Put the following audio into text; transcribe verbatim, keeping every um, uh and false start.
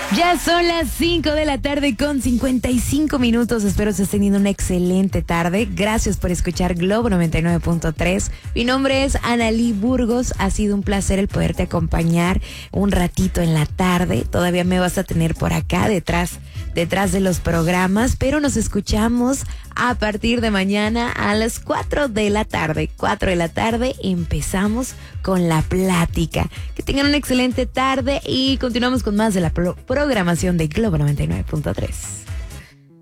Ya son las cinco de la tarde con cincuenta y cinco minutos. Espero estés teniendo una excelente tarde. Gracias por escuchar Globo noventa y nueve punto tres. Mi nombre es Analí Burgos. Ha sido un placer el poderte acompañar un ratito en la tarde. Todavía me vas a tener por acá detrás, detrás de los programas, pero nos escuchamos a partir de mañana a las cuatro de la tarde. cuatro de la tarde empezamos con la plática. Que tengan una excelente tarde y continuamos con más de la pro- programación de Globo noventa y nueve punto tres.